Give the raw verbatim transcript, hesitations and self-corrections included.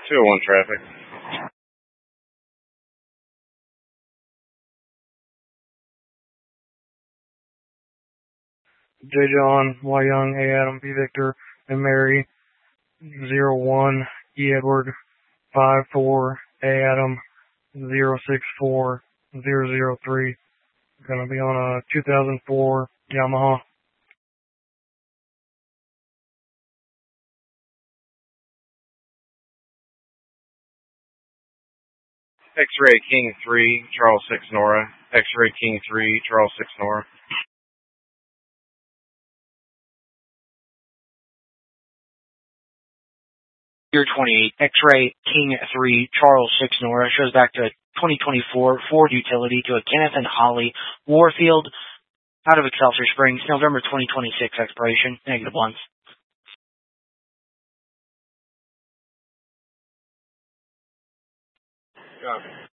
two oh one traffic. J. John, Y. Young, A. Adam, B. Victor, and Mary, zero one, E. Edward, five four, A. Adam, zero six four, zero zero three. Going to be on a two thousand four Yamaha. X-Ray King three, Charles six Nora. X-Ray King three, Charles six Nora. Year twenty-eight, X-Ray King three, Charles six Nora, shows back to a twenty twenty-four Ford Utility to a Kenneth and Holly Warfield out of Excelsior Springs, November twenty twenty-six expiration, negative ones. Copy.